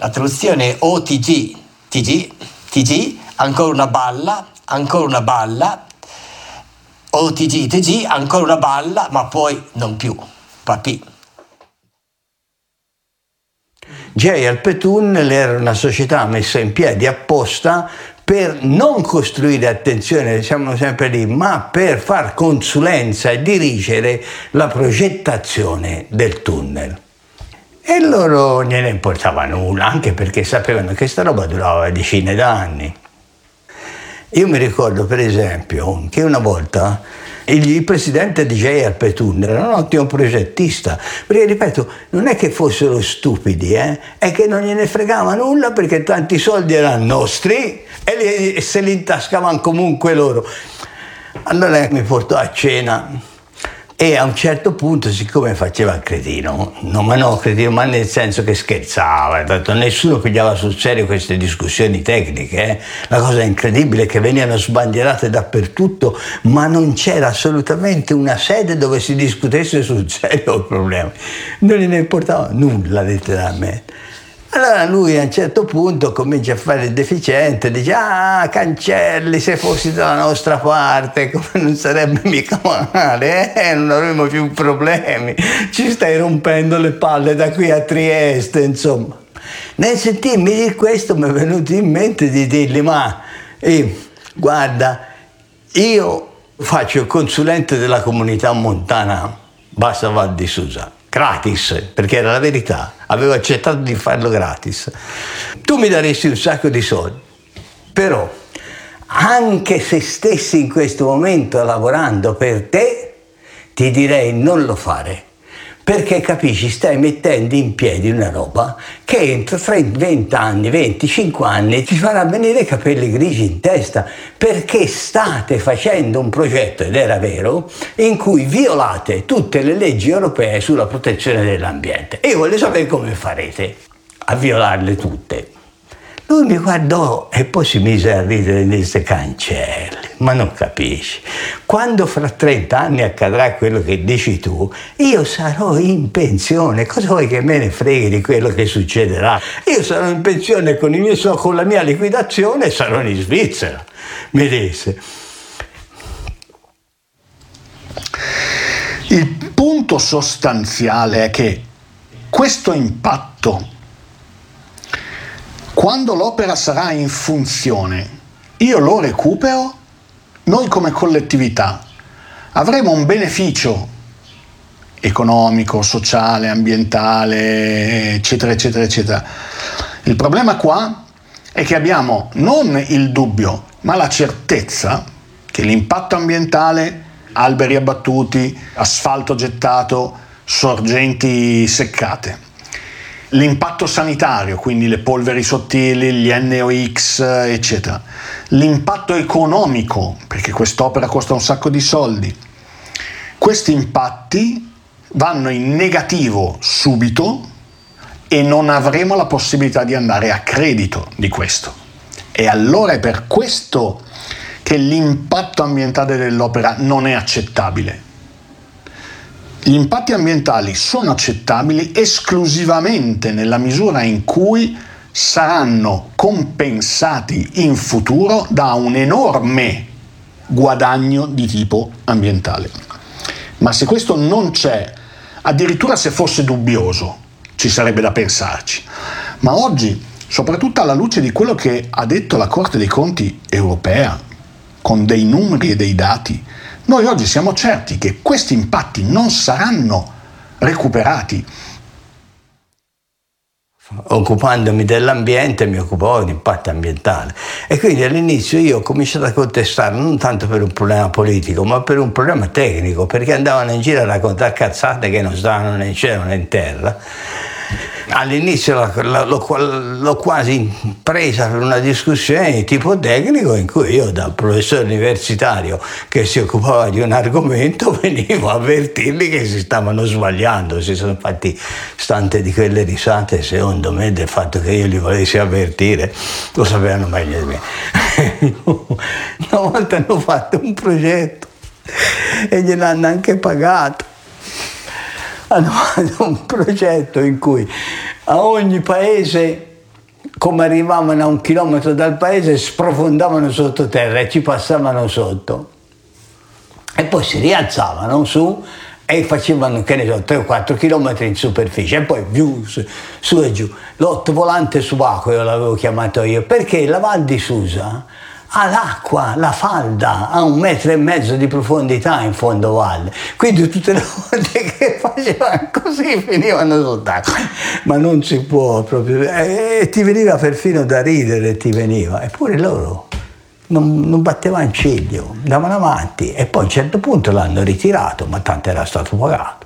La traduzione è OTG, TG, ancora una balla, OTG, TG, ancora una balla, ma poi non più, papì. JRP Tunnel era una società messa in piedi apposta per non costruire, attenzione, siamo sempre lì, ma per far consulenza e dirigere la progettazione del tunnel. E loro gliene importava nulla, anche perché sapevano che sta roba durava decine d'anni. Io mi ricordo per esempio che una volta il presidente di JRP Tunnel era un ottimo progettista, perché ripeto, non è che fossero stupidi, è che non gliene fregava nulla perché tanti soldi erano nostri e se li intascavano comunque loro. Allora mi portò a cena e a un certo punto, siccome faceva il cretino, ma nel senso che scherzava, tanto nessuno pigliava sul serio queste discussioni tecniche, La cosa incredibile è che venivano sbandierate dappertutto, ma non c'era assolutamente una sede dove si discutesse sul serio il problema. Non gliene importava nulla, letteralmente. Allora lui a un certo punto comincia a fare il deficiente, dice: ah, Cancelli, se fossi dalla nostra parte, come non sarebbe mica male, non avremmo più problemi, ci stai rompendo le palle da qui a Trieste, insomma. Nel sentirmi di questo mi è venuto in mente di dirgli: ma guarda, io faccio il consulente della comunità montana Bassa Val di Susa, gratis, perché era la verità, avevo accettato di farlo gratis. Tu mi daresti un sacco di soldi, però anche se stessi in questo momento lavorando per te, ti direi non lo fare, perché capisci, stai mettendo in piedi una roba che entro 20 anni, 25 anni ti farà venire i capelli grigi in testa, perché state facendo un progetto, ed era vero, in cui violate tutte le leggi europee sulla protezione dell'ambiente. E io voglio sapere come farete a violarle tutte. Lui mi guardò e poi si mise a ridere e disse: Cancelli, ma non capisci, quando fra 30 anni accadrà quello che dici tu, io sarò in pensione, cosa vuoi che me ne freghi di quello che succederà? Io sarò in pensione con la mia liquidazione e sarò in Svizzera, mi disse. Il punto sostanziale è che questo impatto, quando l'opera sarà in funzione, io lo recupero, noi come collettività avremo un beneficio economico, sociale, ambientale, eccetera, eccetera, eccetera. Il problema qua è che abbiamo non il dubbio, ma la certezza che l'impatto ambientale, alberi abbattuti, asfalto gettato, sorgenti seccate, l'impatto sanitario, quindi le polveri sottili, gli NOx, eccetera, l'impatto economico, perché quest'opera costa un sacco di soldi, questi impatti vanno in negativo subito e non avremo la possibilità di andare a credito di questo. E allora è per questo che l'impatto ambientale dell'opera non è accettabile. Gli impatti ambientali sono accettabili esclusivamente nella misura in cui saranno compensati in futuro da un enorme guadagno di tipo ambientale. Ma se questo non c'è, addirittura se fosse dubbioso, ci sarebbe da pensarci. Ma oggi, soprattutto alla luce di quello che ha detto la Corte dei Conti europea, con dei numeri e dei dati, noi oggi siamo certi che questi impatti non saranno recuperati. Occupandomi dell'ambiente mi occupavo di impatto ambientale e quindi all'inizio io ho cominciato a contestare non tanto per un problema politico ma per un problema tecnico, perché andavano in giro a raccontare cazzate che non stavano né in cielo né in terra. All'inizio l'ho quasi presa per una discussione di tipo tecnico in cui io, da professore universitario che si occupava di un argomento, venivo a avvertirli che si stavano sbagliando. Si sono fatti tante di quelle risate, secondo me, del fatto che io li volessi avvertire, lo sapevano meglio di me. Una volta hanno fatto un progetto e gliel'hanno anche pagato. Hanno fatto un progetto in cui a ogni paese come arrivavano a 1 chilometro dal paese, sprofondavano sottoterra e ci passavano sotto. E poi si rialzavano su e facevano, che ne so, 3 o 4 chilometri in superficie e poi giù, su e giù. L'ottovolante subacqueo l'avevo chiamato io, perché la Val di Susa ha l'acqua, la falda, a 1,5 metri di profondità in fondo valle. Quindi tutte le volte che facevano così finivano sott'acqua. Ma non si può proprio. E ti veniva perfino da ridere, ti veniva. Eppure loro non battevano ciglio, andavano avanti. E poi a un certo punto l'hanno ritirato, ma tanto era stato pagato.